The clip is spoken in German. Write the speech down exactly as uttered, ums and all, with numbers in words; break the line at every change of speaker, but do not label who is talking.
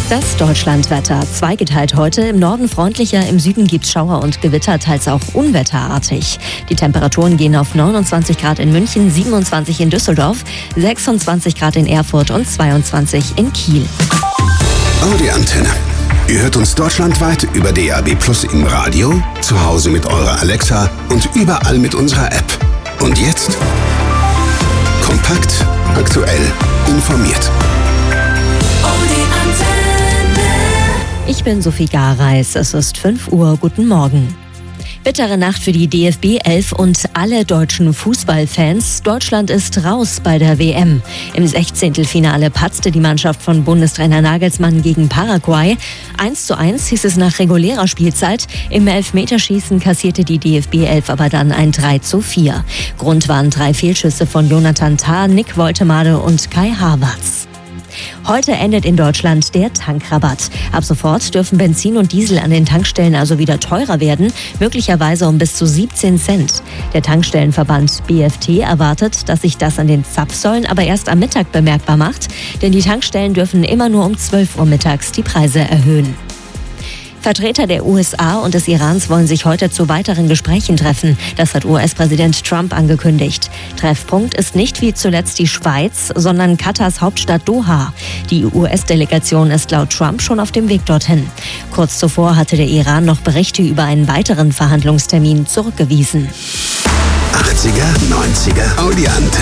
Das Deutschlandwetter. Zweigeteilt heute. Im Norden freundlicher, im Süden gibt's Schauer und Gewitter, teils auch unwetterartig. Die Temperaturen gehen auf neunundzwanzig Grad in München, siebenundzwanzig in Düsseldorf, sechsundzwanzig Grad in Erfurt und zweiundzwanzig in Kiel.
Audi Antenne. Ihr hört uns deutschlandweit über D A B Plus im Radio, zu Hause mit eurer Alexa und überall mit unserer App. Und jetzt kompakt, aktuell, informiert.
Ich bin Sophie Gareis. Es ist fünf Uhr. Guten Morgen. Bittere Nacht für die D F B elf und alle deutschen Fußballfans. Deutschland ist raus bei der W M. Im Sechzehntelfinale patzte die Mannschaft von Bundestrainer Nagelsmann gegen Paraguay. eins zu eins hieß es nach regulärer Spielzeit. Im Elfmeterschießen kassierte die D F B elf aber dann ein drei zu vier. Grund waren drei Fehlschüsse von Jonathan Tah, Nick Woltemade und Kai Havertz. Heute endet in Deutschland der Tankrabatt. Ab sofort dürfen Benzin und Diesel an den Tankstellen also wieder teurer werden, möglicherweise um bis zu siebzehn Cent. Der Tankstellenverband B F T erwartet, dass sich das an den Zapfsäulen aber erst am Mittag bemerkbar macht, denn die Tankstellen dürfen immer nur um zwölf Uhr mittags die Preise erhöhen. Vertreter der U S A und des Irans wollen sich heute zu weiteren Gesprächen treffen. Das hat U S-Präsident Trump angekündigt. Treffpunkt ist nicht wie zuletzt die Schweiz, sondern Katars Hauptstadt Doha. Die U S-Delegation ist laut Trump schon auf dem Weg dorthin. Kurz zuvor hatte der Iran noch Berichte über einen weiteren Verhandlungstermin zurückgewiesen.
achtziger, neunziger, Audi Antenne.